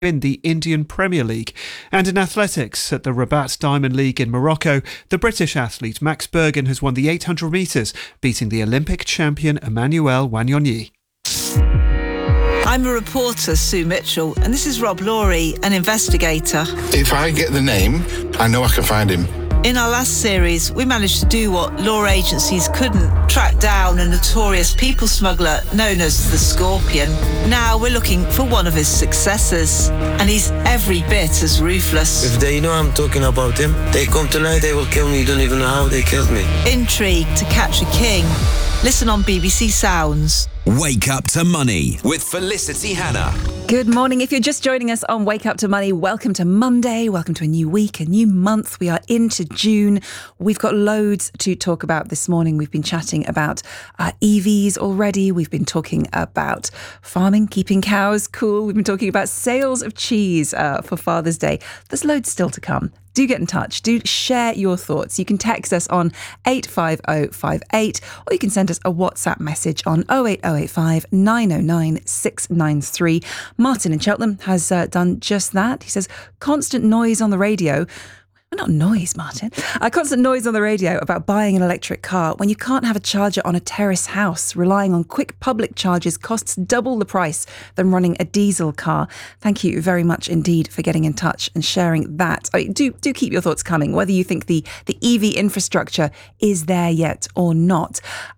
in the Indian Premier League. And in athletics, at the Rabat Diamond League in Morocco, the British athlete Max Bergen has won the 800 metres, beating the Olympic champion Emmanuel Wanyonyi. I'm a reporter, Sue Mitchell, and this is Rob Laurie, an investigator. If I get the name, I know I can find him. In our last series, we managed to do what law agencies couldn't: track down a notorious people smuggler known as the Scorpion. Now we're looking for one of his successors, and he's every bit as ruthless. If they know I'm talking about him, they come tonight, they will kill me. You don't even know how they killed me. Intrigue to Catch a King. Listen on BBC Sounds. Wake Up to Money with Felicity Hannah. Good morning. If you're just joining us on Wake Up to Money, welcome to Monday. Welcome to a new week, a new month. We are into June. We've got loads to talk about this morning. We've been chatting about EVs already. We've been talking about farming, keeping cows cool. We've been talking about sales of cheese for Father's Day. There's loads still to come. Do get in touch. Do share your thoughts. You can text us on 85058 or you can send us a WhatsApp message on 08085 909 693. Martin in Cheltenham has done just that. He says, constant noise on the radio. Well, not noise, Martin. Constant noise on the radio about buying an electric car when you can't have a charger on a terrace house. Relying on quick public charges costs double the price than running a diesel car. Thank you very much indeed for getting in touch and sharing that. Do keep your thoughts coming, whether you think the EV infrastructure is there yet or not.